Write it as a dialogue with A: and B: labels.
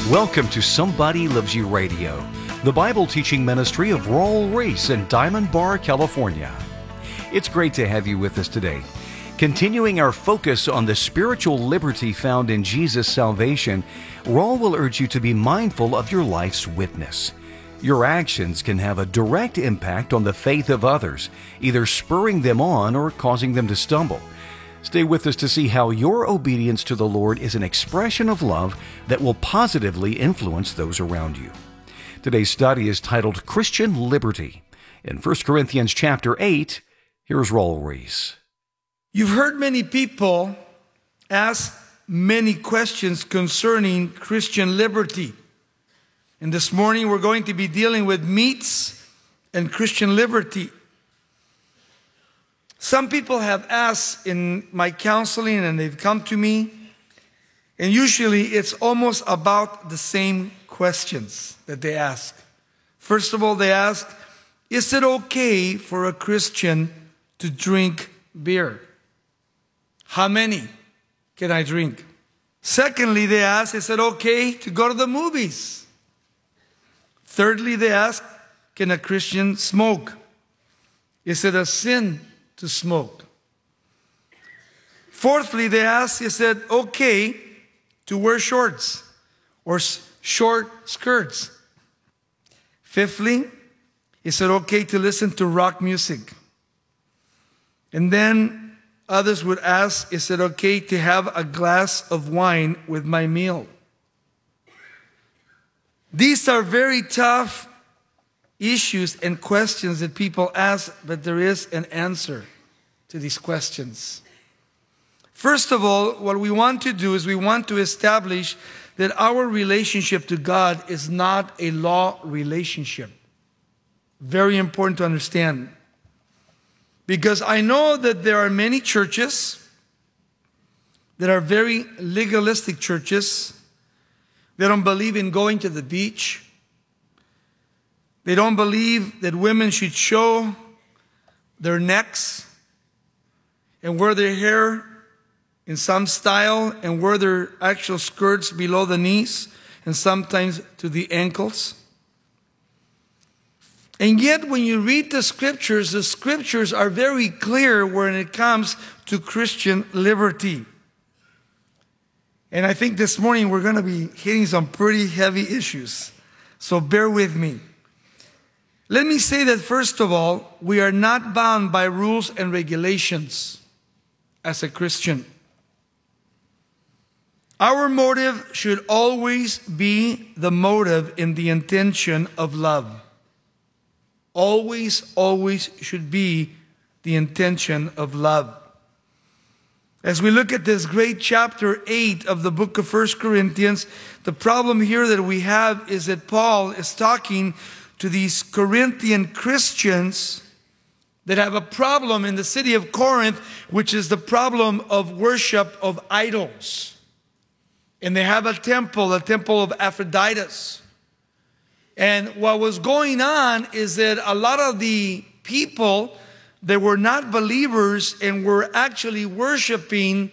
A: Welcome to Somebody Loves You Radio, the Bible teaching ministry of Raul Ries in Diamond Bar, California. It's great to have you with us today. Continuing our focus on the spiritual liberty found in Jesus' salvation, Raul will urge you to be mindful of your life's witness. Your actions can have a direct impact on the faith of others, either spurring them on or causing them to stumble. Stay with us to see how your obedience to the Lord is an expression of love that will positively influence those around you. Today's study is titled Christian Liberty. In 1 Corinthians chapter 8, here's Raul Ries.
B: You've heard many people ask many questions concerning Christian liberty. And this morning we're going to be dealing with meats and Christian liberty. Some people have asked in my counseling and they've come to me, and usually it's almost about the same questions that they ask. First of all, they ask, is it okay for a Christian to drink beer? How many can I drink? Secondly, they ask, is it okay to go to the movies? Thirdly, they ask, can a Christian smoke? Is it a sin to smoke? Fourthly, they ask, is it okay to wear shorts or short skirts? Fifthly, is it okay to listen to rock music? And then others would ask, is it okay to have a glass of wine with my meal? These are very tough issues and questions that people ask, but there is an answer to these questions. First of all, what we want to do is we want to establish that our relationship to God is not a law relationship. Very important to understand. Because I know that there are many churches that are very legalistic churches. They don't believe in going to the beach. They don't believe that women should show their necks and wear their hair in some style and wear their actual skirts below the knees and sometimes to the ankles. And yet when you read the scriptures are very clear when it comes to Christian liberty. And I think this morning we're going to be hitting some pretty heavy issues. So bear with me. Let me say that first of all, we are not bound by rules and regulations as a Christian. Our motive should always be the motive in the intention of love. Always should be the intention of love. As we look at this great chapter 8 of the book of 1 Corinthians, the problem here that we have is that Paul is talking to these Corinthian Christians that have a problem in the city of Corinth, which is the problem of worship of idols. And they have a temple of Aphrodite. And what was going on is that a lot of the people that were not believers and were actually worshiping